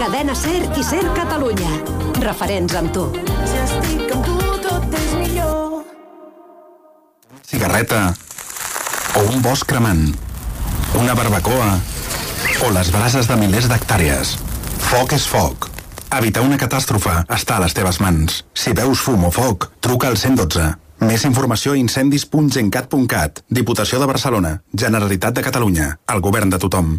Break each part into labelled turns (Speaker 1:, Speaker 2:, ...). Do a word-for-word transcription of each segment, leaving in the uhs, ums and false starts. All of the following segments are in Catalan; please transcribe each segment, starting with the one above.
Speaker 1: Cadena SER i SER Catalunya. Referents amb tu.
Speaker 2: Si estic amb tu, tot és millor.
Speaker 3: Cigarreta, o un bosc cremant, una barbacoa, o les brases de milers d'hectàrees. Foc és foc. Evitar una catàstrofe està a les teves mans. Si veus fum o foc, truca al cent i dotze. Més informació a incendis punt gencat punt cat. Diputació de Barcelona. Generalitat de Catalunya. El govern de tothom.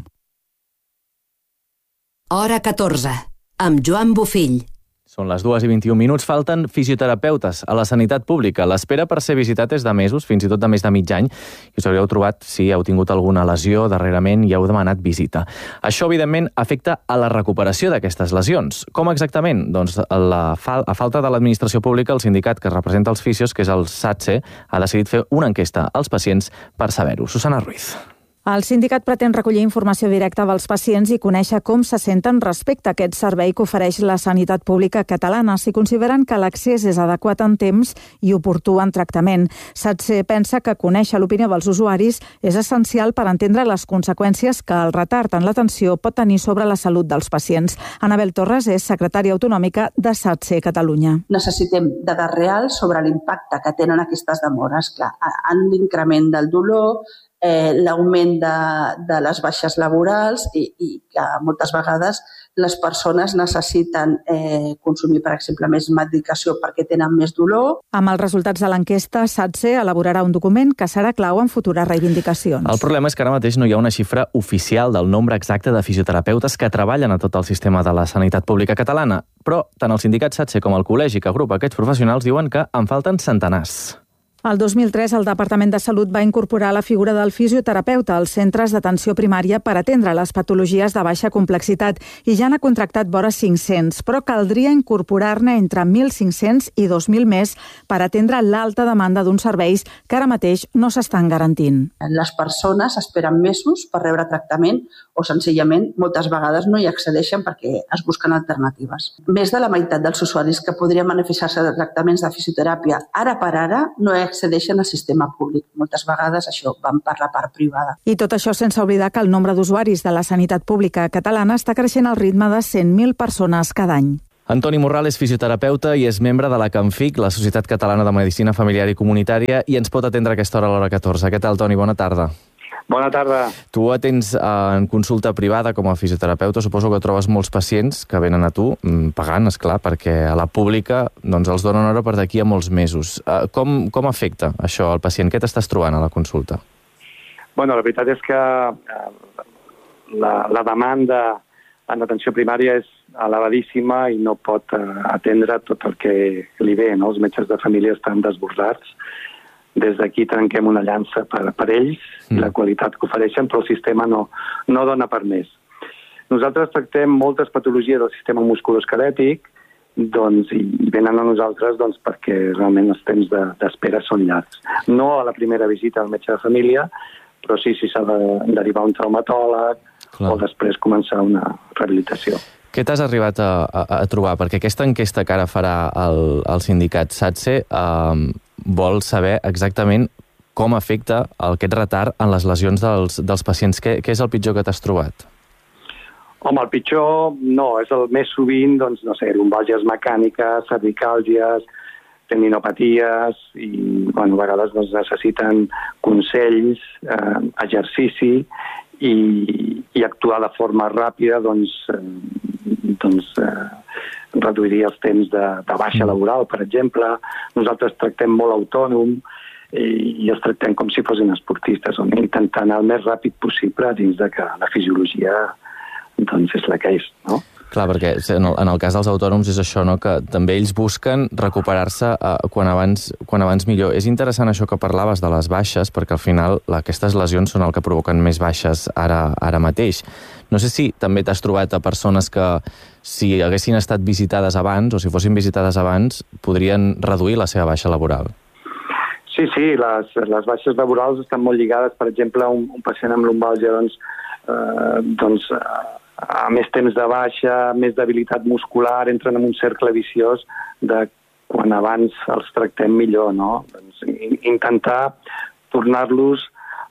Speaker 1: Hora catorze. Amb Joan Bofill.
Speaker 4: Són les dues i vint-i-un minuts. Falten fisioterapeutes a la sanitat pública. L'espera per ser visitat és de mesos, fins i tot de més de mig any, i us hauríeu trobat si heu tingut alguna lesió darrerament i heu demanat visita. Això, evidentment, afecta a la recuperació d'aquestes lesions. Com exactament? Doncs la fal a falta de l'administració pública, el sindicat que representa els fisios, que és el SATSE, ha decidit fer una enquesta als pacients per saber-ho. Susana Ruiz.
Speaker 5: El sindicat pretén recollir informació directa dels pacients i conèixer com se senten respecte a aquest servei que ofereix la sanitat pública catalana, si consideren que l'accés és adequat en temps i oportú en tractament. SATSE pensa que conèixer l'opinió dels usuaris és essencial per entendre les conseqüències que el retard en l'atenció pot tenir sobre la salut dels pacients. Anabel Torres és secretària autonòmica de SATSE Catalunya.
Speaker 6: Necessitem dades reals sobre l'impacte que tenen aquestes demores. Clar, en l'increment del dolor, Eh, l'augment de, de les baixes laborals i, i que moltes vegades les persones necessiten eh, consumir, per exemple, més medicació perquè tenen més dolor.
Speaker 5: Amb els resultats de l'enquesta, SATSE elaborarà un document que serà clau en futures reivindicacions.
Speaker 4: El problema és que ara mateix no hi ha una xifra oficial del nombre exacte de fisioterapeutes que treballen a tot el sistema de la sanitat pública catalana, però tant el sindicat SATSE com el col·legi que agrupa aquests professionals diuen que en falten centenars.
Speaker 5: El dos mil tres, el Departament de Salut va incorporar la figura del fisioterapeuta als centres d'atenció primària per atendre les patologies de baixa complexitat i ja n'ha contractat vora cinc-cents, però caldria incorporar-ne entre mil cinc-cents i dos mil més per atendre l'alta demanda d'uns serveis que ara mateix no s'estan garantint.
Speaker 6: Les persones esperen mesos per rebre tractament o senzillament moltes vegades no hi accedeixen perquè es busquen alternatives. Més de la meitat dels usuaris que podrien beneficiar-se de tractaments de fisioteràpia ara per ara no hi accedeixen al sistema públic. Moltes vegades això van per la part privada.
Speaker 5: I tot això sense oblidar que el nombre d'usuaris de la sanitat pública catalana està creixent al ritme de cent mil persones cada any.
Speaker 4: Antoni Morral és fisioterapeuta i és membre de la CANFIC, la Societat Catalana de Medicina Familiar i Comunitària, i ens pot atendre a aquesta hora a l'hora catorze. Què tal, Toni? Bona tarda.
Speaker 7: Bona tarda.
Speaker 4: Tu atens en consulta privada com a fisioterapeuta. Suposo que trobes molts pacients que venen a tu, pagant, esclar, perquè a la pública doncs, els donen hora per d'aquí a molts mesos. Com, com afecta això al pacient? Què t'estàs trobant a la consulta?
Speaker 7: Bueno, la veritat és que la, la demanda en atenció primària és elevadíssima i no pot atendre tot el que li ve, no? Els metges de família estan desbordats. Des d'aquí trenquem una llança per, per ells, mm. la qualitat que ofereixen, però el sistema no, no dona per més. Nosaltres tractem moltes patologies del sistema musculoesquelètic doncs, i venen a nosaltres doncs, perquè realment els temps d'espera de, són llargs. No a la primera visita al metge de família, però sí si s'ha de derivar un traumatòleg Clar. O després començar una rehabilitació.
Speaker 4: Què t'has arribat a, a, a trobar? Perquè aquesta enquesta que ara farà el, el sindicat SATSE eh, vol saber exactament com afecta aquest retard en les lesions dels, dels pacients. Què, què és el pitjor que t'has trobat?
Speaker 7: Home, el pitjor no, és el més sovint, doncs, no sé, lumbàlgies mecàniques, cervicàlgies, tendinopaties i, bueno, a vegades doncs, necessiten consells, eh, exercici i, i actuar de forma ràpida, doncs, eh, doncs eh, reduiria els temps de, de baixa laboral, per exemple. Nosaltres tractem molt autònom i, i els tractem com si fossin esportistes, on intentant anar el més ràpid possible dins de que la fisiologia doncs, és la que és, no?
Speaker 4: Clar, perquè en el, en el cas dels autònoms és això, no? Que també ells busquen recuperar-se eh, quan, abans, quan abans millor. És interessant això que parlaves de les baixes, perquè al final aquestes lesions són el que provoquen més baixes ara, ara mateix. No sé si també t'has trobat a persones que, si haguessin estat visitades abans o si fossin visitades abans, podrien reduir la seva baixa laboral.
Speaker 7: Sí, sí, les, les baixes laborals estan molt lligades. Per exemple, un, un pacient amb lumbàlgia, doncs, eh, doncs a més temps de baixa, més debilitat muscular, entren en un cercle viciós de quan abans els tractem millor, no? Doncs intentar tornar-los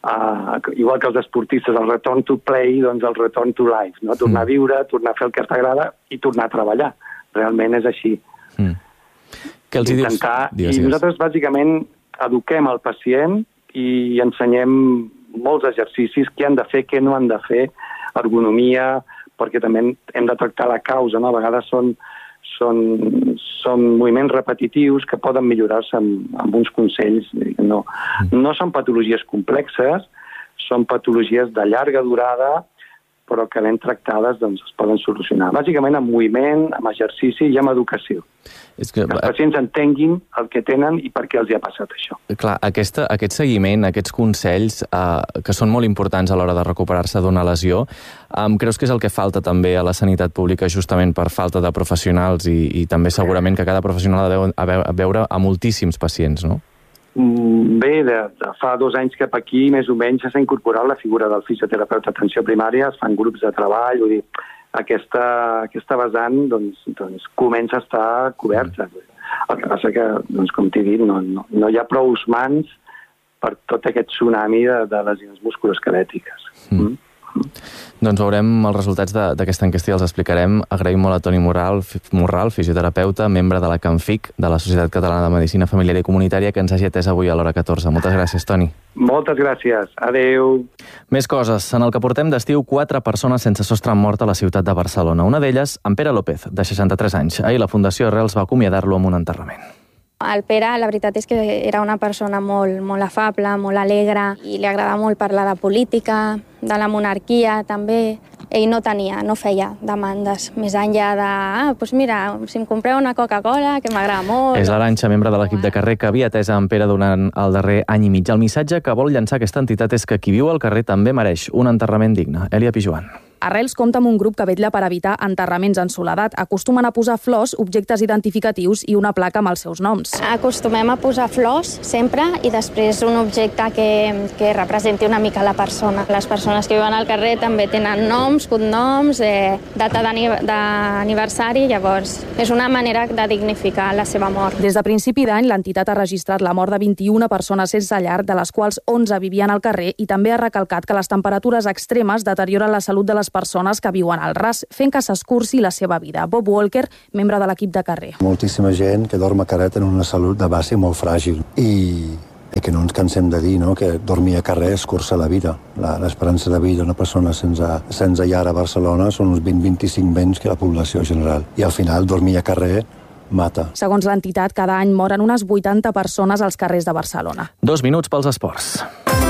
Speaker 7: Uh, igual que els esportistes, el return to play, doncs el return to life, no? Tornar mm. a viure, tornar a fer el que t'agrada i tornar a treballar. Realment és així. Mm.
Speaker 4: Què els hi dius?
Speaker 7: Intentar, digues, I nosaltres, bàsicament, eduquem el pacient i ensenyem molts exercicis, què han de fer, què no han de fer, ergonomia, perquè també hem de tractar la causa, no? A vegades són, són, són moviments repetitius que poden millorar-se amb, amb uns consells. No, no són patologies complexes, són patologies de llarga durada, però que ben tractades doncs, es poden solucionar. Bàsicament amb moviment, amb exercici i amb educació. És que, que els pacients entenguin el que tenen i per què els hi ha passat això.
Speaker 4: Clar, aquesta, aquest seguiment, aquests consells, eh, que són molt importants a l'hora de recuperar-se d'una lesió, eh, creus que és el que falta també a la sanitat pública justament per falta de professionals i, i també segurament que cada professional ha de, ha de veure a moltíssims pacients, no?
Speaker 7: Bé, de, de fa dos anys cap aquí, més o menys, s'ha incorporat la figura del fisioterapeuta d'atenció primària, es fan grups de treball, vull dir, aquesta, aquesta vessant doncs, doncs, comença a estar coberta. El que passa que, doncs, com t'he dit, no, no, no hi ha prou mans per tot aquest tsunami de, de lesions musculoesquelètiques. Mm. Mm.
Speaker 4: Doncs veurem els resultats d'aquesta enquesta i els explicarem. Agraïm molt a Toni Morral, Morral, fisioterapeuta, membre de la CANFIC, de la Societat Catalana de Medicina Familiar i Comunitària, que ens hagi atès avui a l'hora catorze. Moltes gràcies, Toni.
Speaker 7: Moltes gràcies. Adéu.
Speaker 4: Més coses. En el que portem d'estiu, quatre persones sense sostre han mort a la ciutat de Barcelona. Una d'elles, en Pere López, de seixanta-tres anys. Ahir la Fundació Arrels va acomiadar-lo amb un enterrament.
Speaker 8: El Pere, la veritat és que era una persona molt, molt afable, molt alegre, i li agradava molt parlar de política, de la monarquia també. Ell no tenia, no feia demandes més enllà de, ah, doncs mira, si em compreu una Coca-Cola, que m'agrada molt.
Speaker 4: És l'Arantxa, membre de l'equip de carrer, que havia atès en Pere durant el darrer any i mig. El missatge que vol llançar aquesta entitat és que qui viu al carrer també mereix un enterrament digne. Elia Pijuan.
Speaker 9: Arrels compta amb un grup que vetlla per evitar enterraments en soledat. Acostumen a posar flors, objectes identificatius i una placa amb els seus noms.
Speaker 8: Acostumem a posar flors sempre i després un objecte que, que representi una mica la persona. Les persones que viuen al carrer també tenen noms, cognoms, eh, data d'aniversari, llavors és una manera de dignificar la seva mort.
Speaker 9: Des de principi d'any, l'entitat ha registrat la mort de vint-i-una persones sense llar, de les quals onze vivien al carrer, i també ha recalcat que les temperatures extremes deterioren la salut de les persones que viuen al ras, fent que s'escurci la seva vida. Bob Walker, membre de l'equip de carrer.
Speaker 10: Moltíssima gent que dorm a carrer en una salut de base molt fràgil i, i que no ens cansem de dir, no?, que dormir a carrer escurça la vida. L'esperança de vida d'una persona sense, sense llar a Barcelona són uns vint a vint-i-cinc menys que la població general. I al final dormir a carrer mata.
Speaker 9: Segons l'entitat, cada any moren unes vuitanta persones als carrers de Barcelona.
Speaker 4: Dos minuts pels esports.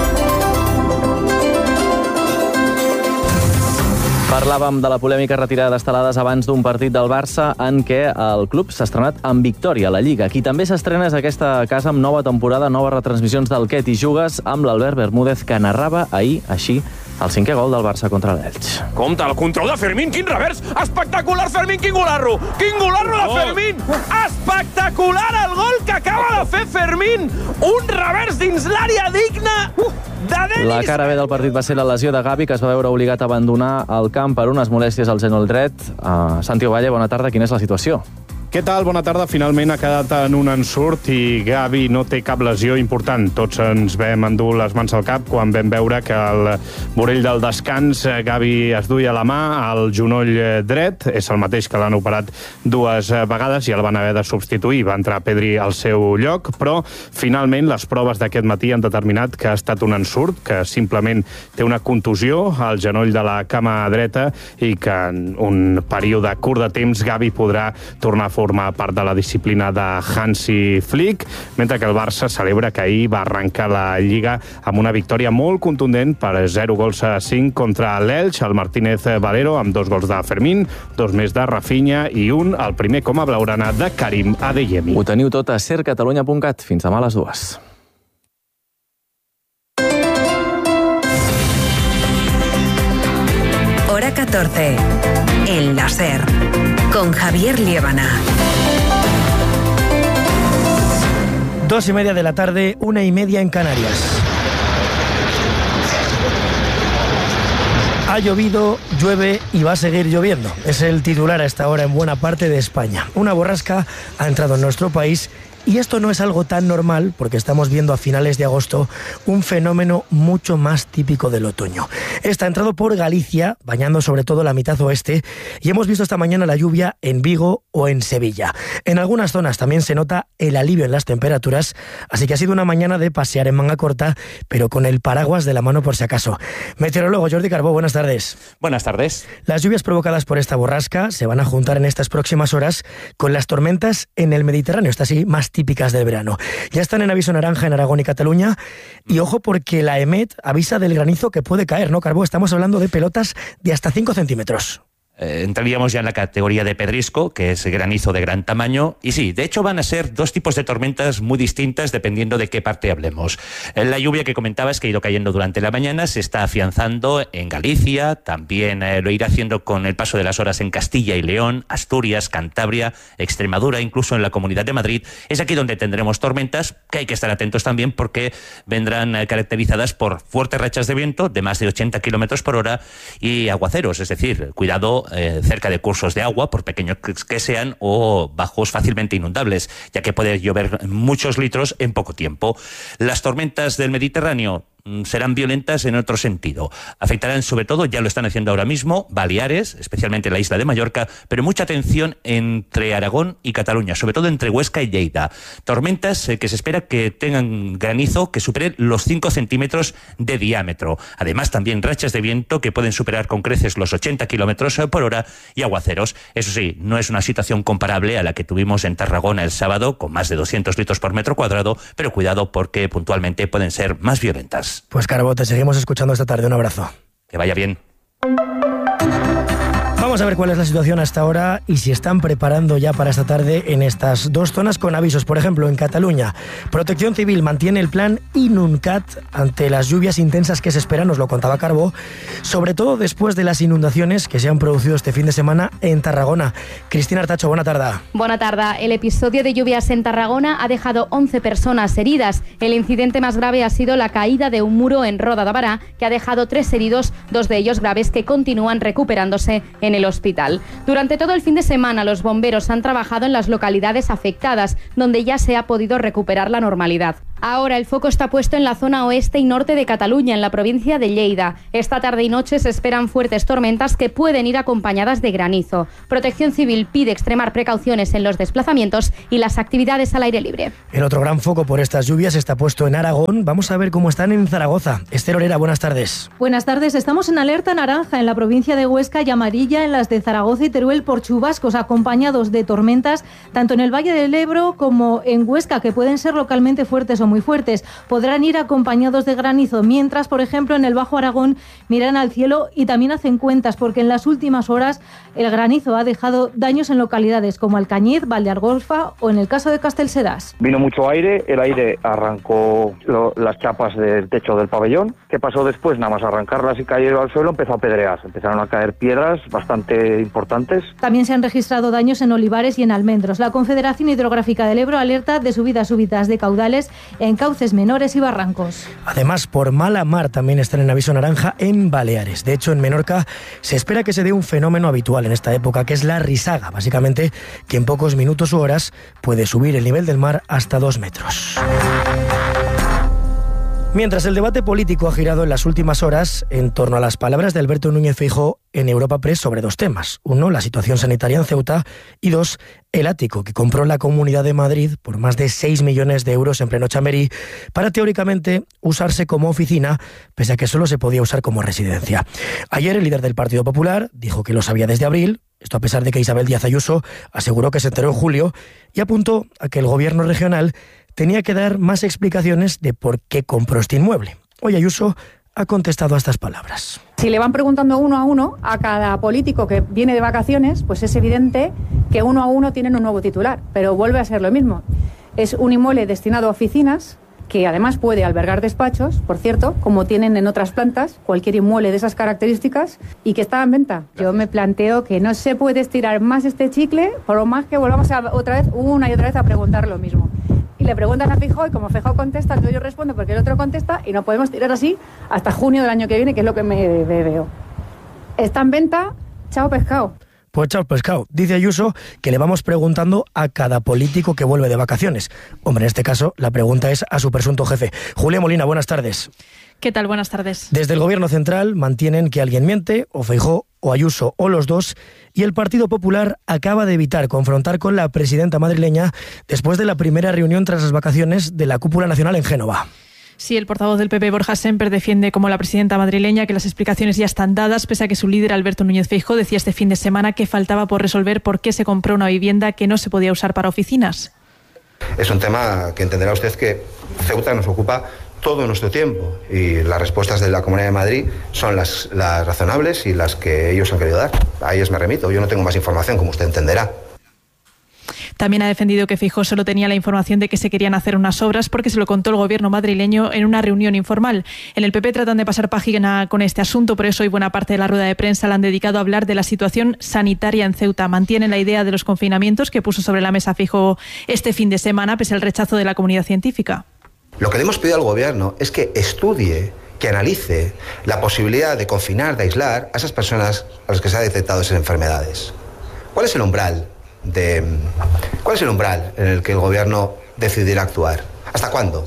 Speaker 4: Parlàvem de la polèmica retirada d'estelades abans d'un partit del Barça en què el club s'ha estrenat amb victòria a la Lliga. Qui també s'estrena és aquesta casa amb nova temporada, noves retransmissions del Què t'hi jugues, amb l'Albert Bermúdez, que narrava ahir així el cinquè gol del Barça contra l'Elx.
Speaker 11: Compte, el control de Fermín, quin revers! Espectacular, Fermín, quin golarro! Quin golarro de Fermín! Espectacular el gol que acaba de fer Fermín! Un revers dins l'àrea digna de Denis!
Speaker 4: La cara B del partit va ser la lesió de Gavi, que es va veure obligat a abandonar el camp per unes molèsties al genoll dret. Uh, Santi Ovalle, bona tarda, quina és la situació?
Speaker 12: Què tal? Bona tarda. Finalment ha quedat en un ensurt i Gavi no té cap lesió important. Tots ens vam endur les mans al cap quan vam veure que al vorell del descans Gavi es duia la mà al genoll dret. És el mateix que l'han operat dues vegades i el van haver de substituir. Va entrar Pedri al seu lloc, però finalment les proves d'aquest matí han determinat que ha estat un ensurt, que simplement té una contusió al genoll de la cama dreta i que en un període curt de temps Gavi podrà tornar a formar part de la disciplina de Hansi Flick, mentre que el Barça celebra que ahir va arrencar la Lliga amb una victòria molt contundent per zero gols a cinc contra l'Elx. El Martínez Valero amb dos gols de Fermín, dos més de Rafinha i un, el primer com a blaugrana, de Karim Adeyemi.
Speaker 4: Ho teniu tot a ser catalunya punt cat. Fins demà a les dues.
Speaker 1: Hora catorce. El láser. Con Javier Liébana.
Speaker 13: Dos y media de la tarde, una y media en Canarias. Ha llovido, llueve y va a seguir lloviendo. Es el titular a esta hora en buena parte de España. Una borrasca ha entrado en nuestro país Y esto no es algo tan normal porque estamos viendo a finales de agosto un fenómeno mucho más típico del otoño. Está entrado por Galicia, bañando sobre todo la mitad oeste, y hemos visto esta mañana la lluvia en Vigo o en Sevilla. En algunas zonas también se nota el alivio en las temperaturas, así que ha sido una mañana de pasear en manga corta, pero con el paraguas de la mano por si acaso. Meteorólogo Jordi Carbó, buenas tardes.
Speaker 14: Buenas tardes.
Speaker 13: Las lluvias provocadas por esta borrasca se van a juntar en estas próximas horas con las tormentas en el Mediterráneo, estas sí más típicas del verano. Ya están en aviso naranja en Aragón y Cataluña, y ojo porque la EMET avisa del granizo que puede caer, ¿no, Carbó? Estamos hablando de pelotas de hasta cinco centímetros.
Speaker 14: Eh, entraríamos ya en la categoría de pedrisco, que es granizo de gran tamaño. Y sí, de hecho van a ser dos tipos de tormentas muy distintas dependiendo de qué parte hablemos. Eh, la lluvia que comentabas, que ha ido cayendo durante la mañana, se está afianzando en Galicia, también eh, lo irá haciendo con el paso de las horas en Castilla y León, Asturias, Cantabria, Extremadura, incluso en la Comunidad de Madrid. Es aquí donde tendremos tormentas, que hay que estar atentos también porque vendrán eh, caracterizadas por fuertes rachas de viento de más de ochenta kilómetros por hora y aguaceros, es decir, cuidado Eh, cerca de cursos de agua, por pequeños que sean, o bajos fácilmente inundables, ya que puede llover muchos litros en poco tiempo. Las tormentas del Mediterráneo serán violentas en otro sentido. Afectarán sobre todo, ya lo están haciendo ahora mismo, Baleares, especialmente la isla de Mallorca, pero mucha atención entre Aragón y Cataluña, sobre todo entre Huesca y Lleida. Tormentas eh, que se espera que tengan granizo que supere los cinco centímetros de diámetro. Además, también rachas de viento que pueden superar con creces los ochenta kilómetros por hora y aguaceros. Eso sí, no es una situación comparable a la que tuvimos en Tarragona el sábado, con más de doscientos litros por metro cuadrado, pero cuidado porque puntualmente pueden ser más violentas.
Speaker 13: Pues Carbó, te seguimos escuchando esta tarde. Un abrazo.
Speaker 14: Que vaya bien.
Speaker 13: Vamos a ver cuál es la situación hasta ahora y si están preparando ya para esta tarde en estas dos zonas con avisos. Por ejemplo, en Cataluña, Protección Civil mantiene el plan Inuncat ante las lluvias intensas que se esperan, nos lo contaba Carbó, sobre todo después de las inundaciones que se han producido este fin de semana en Tarragona. Cristina Artacho, buena tarde.
Speaker 15: Buena tarde. El episodio de lluvias en Tarragona ha dejado once personas heridas. El incidente más grave ha sido la caída de un muro en Roda de Bará, que ha dejado tres heridos, dos de ellos graves, que continúan recuperándose en el hospital. Durante todo el fin de semana, los bomberos han trabajado en las localidades afectadas, donde ya se ha podido recuperar la normalidad. Ahora el foco está puesto en la zona oeste y norte de Cataluña, en la provincia de Lleida. Esta tarde y noche se esperan fuertes tormentas que pueden ir acompañadas de granizo. Protección Civil pide extremar precauciones en los desplazamientos y las actividades al aire libre.
Speaker 13: El otro gran foco por estas lluvias está puesto en Aragón. Vamos a ver cómo están en Zaragoza. Esther Orera, buenas tardes.
Speaker 16: Buenas tardes. Estamos en alerta naranja en la provincia de Huesca y amarilla en las de Zaragoza y Teruel por chubascos acompañados de tormentas, tanto en el Valle del Ebro como en Huesca, que pueden ser localmente fuertes o muy fuertes. Podrán ir acompañados de granizo, mientras, por ejemplo, en el Bajo Aragón miran al cielo y también hacen cuentas, porque en las últimas horas el granizo ha dejado daños en localidades como Alcañiz, Valdeargolfa o en el caso de Castelsedás.
Speaker 17: Vino mucho aire, el aire arrancó lo, las chapas del techo del pabellón. ¿Qué pasó después? Nada más arrancarlas y caer al suelo, empezó a pedrear. Empezaron a caer piedras bastante importantes.
Speaker 16: También se han registrado daños en olivares y en almendros. La Confederación Hidrográfica del Ebro alerta de subidas súbitas de caudales en cauces menores y barrancos.
Speaker 13: Además, por mala mar también están en aviso naranja en Baleares. De hecho, en Menorca se espera que se dé un fenómeno habitual en esta época, que es la risaga. Básicamente, que en pocos minutos u horas puede subir el nivel del mar hasta dos metros. Mientras el debate político ha girado en las últimas horas en torno a las palabras de Alberto Núñez Feijóo en Europa Press sobre dos temas. Uno, la situación sanitaria en Ceuta, y dos, el ático que compró la Comunidad de Madrid por más de seis millones de euros en pleno Chamberí para teóricamente usarse como oficina, pese a que solo se podía usar como residencia. Ayer el líder del Partido Popular dijo que lo sabía desde abril, esto a pesar de que Isabel Díaz Ayuso aseguró que se enteró en julio, y apuntó a que el gobierno regional tenía que dar más explicaciones de por qué compró este inmueble. Hoy Ayuso ha contestado a estas palabras.
Speaker 18: Si le van preguntando uno a uno a cada político que viene de vacaciones, pues es evidente que uno a uno tienen un nuevo titular, pero vuelve a ser lo mismo. Es un inmueble destinado a oficinas, que además puede albergar despachos, por cierto, como tienen en otras plantas, cualquier inmueble de esas características, y que está en venta. Yo me planteo que no se puede estirar más este chicle, por lo más que volvamos a, otra vez, una y otra vez, a preguntar lo mismo. Y le preguntan a Feijóo, y como Feijóo contesta, yo respondo porque el otro contesta, y no podemos tirar así hasta junio del año que viene, que es lo que me veo. Está en venta, chao pescado.
Speaker 13: Pues chao pescado. Dice Ayuso que le vamos preguntando a cada político que vuelve de vacaciones. Hombre, en este caso la pregunta es a su presunto jefe. Julia Molina, buenas tardes.
Speaker 19: ¿Qué tal? Buenas tardes.
Speaker 13: Desde el Gobierno central mantienen que alguien miente, o Feijóo, o Ayuso, o los dos, y el Partido Popular acaba de evitar confrontar con la presidenta madrileña después de la primera reunión tras las vacaciones de la cúpula nacional en Génova.
Speaker 19: Sí, el portavoz del P P, Borja Semper, defiende como la presidenta madrileña que las explicaciones ya están dadas, pese a que su líder, Alberto Núñez Feijóo, decía este fin de semana que faltaba por resolver por qué se compró una vivienda que no se podía usar para oficinas.
Speaker 20: Es un tema que entenderá usted que Ceuta nos ocupa todo nuestro tiempo y las respuestas de la Comunidad de Madrid son las, las razonables y las que ellos han querido dar. A ellos me remito, yo no tengo más información, como usted entenderá.
Speaker 19: También ha defendido que Feijóo solo tenía la información de que se querían hacer unas obras porque se lo contó el gobierno madrileño en una reunión informal. En el P P tratan de pasar página con este asunto, por eso hoy buena parte de la rueda de prensa la han dedicado a hablar de la situación sanitaria en Ceuta. Mantienen la idea de los confinamientos que puso sobre la mesa Feijóo este fin de semana, pese al rechazo de la comunidad científica.
Speaker 20: Lo que le hemos pedido al gobierno es que estudie, que analice la posibilidad de confinar, de aislar a esas personas a las que se ha detectado esas enfermedades. ¿Cuál es el umbral de cuál es el umbral en el que el gobierno decidirá actuar? ¿Hasta cuándo?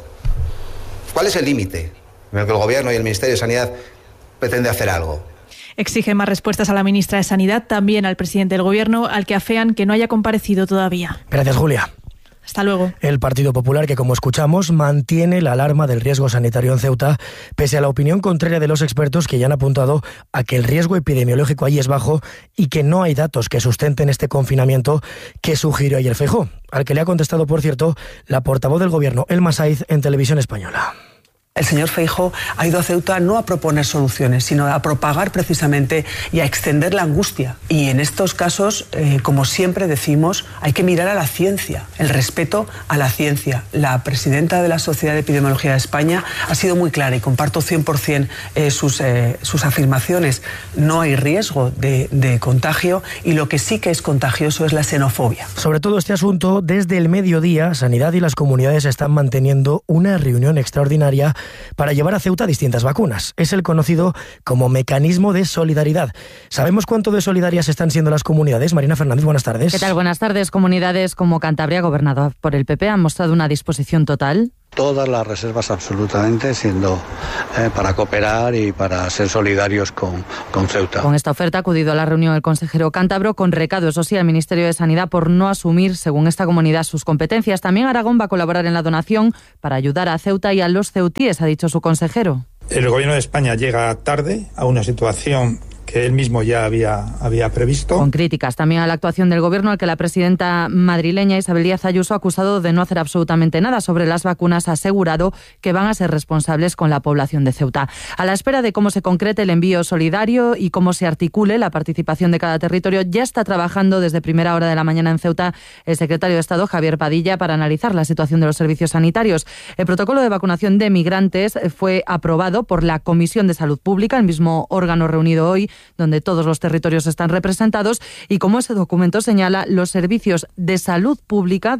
Speaker 20: ¿Cuál es el límite en el que el gobierno y el Ministerio de Sanidad pretende hacer algo?
Speaker 19: Exige más respuestas a la ministra de Sanidad, también al presidente del gobierno, al que afean que no haya comparecido todavía.
Speaker 13: Gracias, Julia.
Speaker 19: Hasta luego.
Speaker 13: El Partido Popular, que como escuchamos, mantiene la alarma del riesgo sanitario en Ceuta, pese a la opinión contraria de los expertos que ya han apuntado a que el riesgo epidemiológico allí es bajo y que no hay datos que sustenten este confinamiento que sugirió ayer Feijóo, al que le ha contestado, por cierto, la portavoz del Gobierno, Elma Saiz, en Televisión Española.
Speaker 21: El señor Feijóo ha ido a Ceuta no a proponer soluciones, sino a propagar precisamente y a extender la angustia. Y en estos casos, eh, como siempre decimos, hay que mirar a la ciencia, el respeto a la ciencia. La presidenta de la Sociedad de Epidemiología de España ha sido muy clara y comparto cien por ciento eh, sus, eh, sus afirmaciones. No hay riesgo de, de contagio y lo que sí que es contagioso es la xenofobia.
Speaker 13: Sobre todo este asunto, desde el mediodía, Sanidad y las comunidades están manteniendo una reunión extraordinaria para llevar a Ceuta distintas vacunas. Es el conocido como mecanismo de solidaridad. ¿Sabemos cuánto de solidarias están siendo las comunidades? Marina Fernández, buenas tardes.
Speaker 22: ¿Qué tal? Buenas tardes. Comunidades como Cantabria, gobernada por el P P, han mostrado una disposición total.
Speaker 10: Todas las reservas absolutamente, siendo eh, para cooperar y para ser solidarios con, con Ceuta.
Speaker 22: Con esta oferta ha acudido a la reunión el consejero cántabro con recado, eso sí, al Ministerio de Sanidad por no asumir, según esta comunidad, sus competencias. También Aragón va a colaborar en la donación para ayudar a Ceuta y a los ceutíes, ha dicho su consejero.
Speaker 23: El Gobierno de España llega tarde a una situación que él mismo ya había, había previsto.
Speaker 22: Con críticas también a la actuación del Gobierno, al que la presidenta madrileña Isabel Díaz Ayuso ha acusado de no hacer absolutamente nada sobre las vacunas, ha asegurado que van a ser responsables con la población de Ceuta. A la espera de cómo se concrete el envío solidario y cómo se articule la participación de cada territorio, ya está trabajando desde primera hora de la mañana en Ceuta el secretario de Estado, Javier Padilla, para analizar la situación de los servicios sanitarios. El protocolo de vacunación de migrantes fue aprobado por la Comisión de Salud Pública, el mismo órgano reunido hoy, donde todos los territorios están representados, y como ese documento señala, los servicios de salud pública